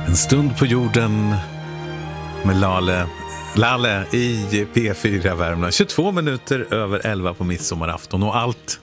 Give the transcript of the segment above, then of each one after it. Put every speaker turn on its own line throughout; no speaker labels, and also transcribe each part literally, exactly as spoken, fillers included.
En stund på jorden med Lale, Lalle i P fyra Värmland. tjugotvå minuter över elva på midsommarafton och allt.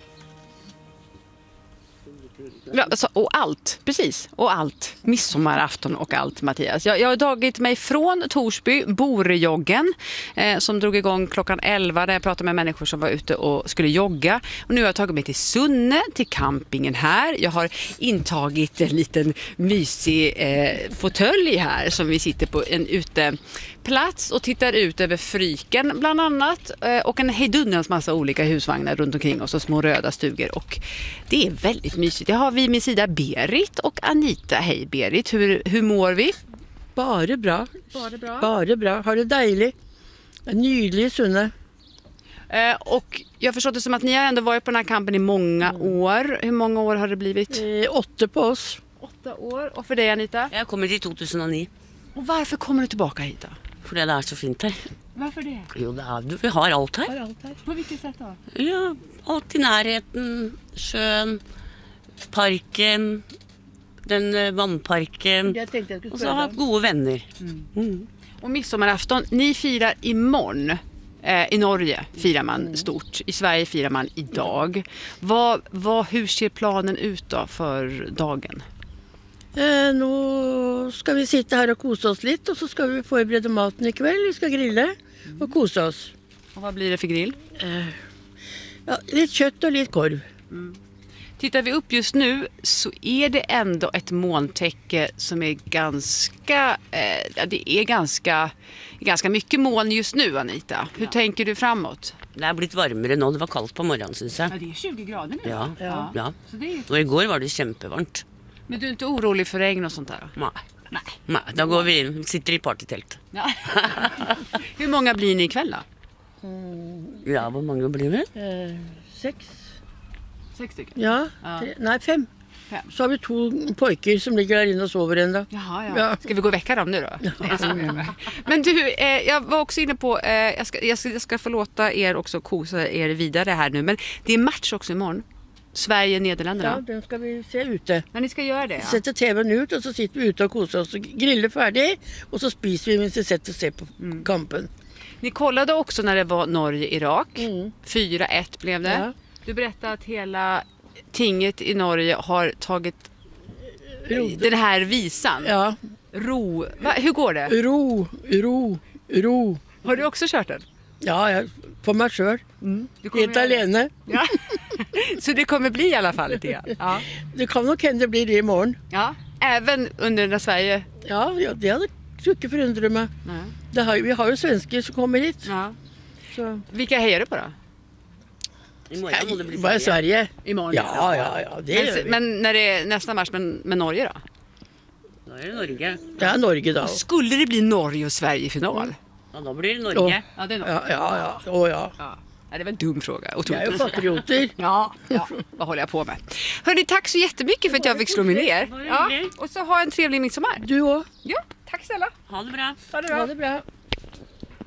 Ja, alltså, och allt, precis. Och allt. Midsommarafton och allt, Mattias. Jag, jag har tagit mig från Torsby, Borejoggen, eh, som drog igång klockan elva där jag pratade med människor som var ute och skulle jogga. Och nu har jag tagit mig till Sunne, till campingen här. Jag har intagit en liten mysig eh, fåtölj här som vi sitter på en uteplats och tittar ut över Fryken bland annat. Eh, och en hejdundans massa olika husvagnar runt omkring oss och små röda stugor. Och det är väldigt mysigt. Jag har vid min sida Berit och Anita. Hej Berit, hur, hur mår vi?
Bare bra.
Bare bra.
Bare bra. Har det dejligt. Nydelig Sunne.
Eh, och jag förstår det som att ni har ändå varit på den här kampen i många mm. år. Hur många år har det blivit?
Eh, åtta på oss.
Åtta år. Och för dig, Anita?
Jag kommer till tjugohundranio.
Och varför kommer du tillbaka hit då?
För det är så fint här.
Varför det?
Jo, det är, vi har allt här.
Har allt här. På vilket sätt då?
Ja, allt i närheten. Sjön, parken, den eh, vandparken.
Jag tänkte jag skulle
Och så har jag goda vänner.
Mm.
Mm.
Och midsommarafton, ni firar imorgon. Eh, I Norge firar man mm. stort. I Sverige firar man idag. Vad, vad, hur ser planen ut då för dagen?
Eh, nu ska vi sitta här och kosa oss lite och så ska vi förbereda maten ikväll. Vi ska grilla och kosa oss.
Och vad blir det för grill?
Eh, ja, lite kött och lite korv.
Mm. Tittar vi upp just nu så är det ändå ett molntäcke som är ganska, eh, ja, det är ganska, ganska mycket moln just nu, Anita. Hur ja. tänker du framåt?
Det har blivit varmare nu, det var kallt på morgonen syns jag.
Ja, det är tjugo grader nu.
Ja,
ja.
ja.
Så det är...
Och igår var det kämpevarmt.
Men du är inte orolig för regn och sånt där?
Nej.
Nej.
Nej, då går vi in, sitter i partytält.
Ja. Hur många blir ni ikväll då?
Mm.
Ja, hur många blir det?
Eh, sex.
Sex stycken?
Ja,
ja.
Tre, nej fem.
Fem.
Så har vi två pojkar som ligger där inne och sover ändå.
Jaha, ja.
Ja.
Ska vi gå och väcka dem nu då? Ja. Men du, eh, jag var också inne på, eh, jag, ska, jag, ska, jag ska förlåta er också kosa er vidare här nu, men det är match också imorgon. Sverige-Nederländerna.
Ja, den ska vi se ute.
Men ni ska göra det, ja.
Sätter tvn ut och så sitter vi ute och kosar oss och grillar färdigt och så spiser vi medan vi sätter och ser på mm. kampen.
Ni kollade också när det var Norge-Irak.
Mm.
fyra ett blev det.
Ja.
Du berättade att hela tinget i Norge har tagit
Ro.
den här visan.
Ja.
Ro. Va? Hur går det?
Ro, ro, ro.
Har du också kört den?
Ja, jag får mig själv.
Mm.
Helt alene.
Ja. Så det kommer bli i alla fall lite grann. Ja.
Det kan nog hända bli det imorgon.
Ja. Även under när Sverige...
Ja, ja det hade mycket förundrat mig.
Ja.
Det har, vi har ju svenskar som kommer hit.
Ja.
Så.
Vilka hejar du på då?
Imorgon må det bli
Bara Sverige.
Imorgon.
Ja, ja, ja, det gör
men,
vi.
men när det är nästa match med, med Norge då?
Då är det Norge.
Ja, Norge då.
Skulle det bli Norge och Sverige i final?
Mm.
Ja, då blir det Norge.
Ja, det är Norge.
Ja, ja, ja. Oh, ja.
Ja. Ja, det var en dum fråga.
Jag är ju patrioter.
Ja, ja, vad håller jag på med? Hörrni, tack så jättemycket för att jag fick slå mig ner. Ja, och så ha en trevlig midsommar.
Du också.
Ja, tack snälla.
Ha det bra.
Ha det bra.
Ha det bra.